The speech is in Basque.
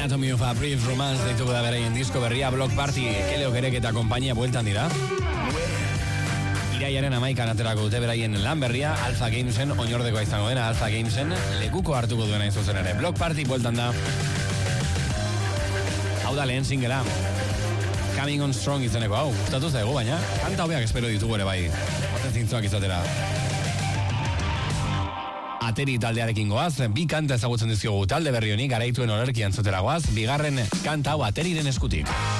Anatomy of a Brief Romance deituko da beraien disko berria, Block Party, Keleo Gerek eta kompainia bueltan dira. Iraiaren 11an aterako dute beraien lan berria, Alpha Gamesen oinordekoa izango dena, Alpha Gamesen lekuko hartuko duena izuzen ere. Block Party bueltan da. Hau da lehen singela. Coming on Strong izeneko hau. Gustatu zaigu, baina kanta hobeak espero ditugu ere bai. Baten zintzoak izatera. Ateri taldearekin goaz, bi kanta ezagutzen dizkiogu talde berri honi, garaituen olerkian zutera goaz, bigarren kanta hau Ateriren eskutik.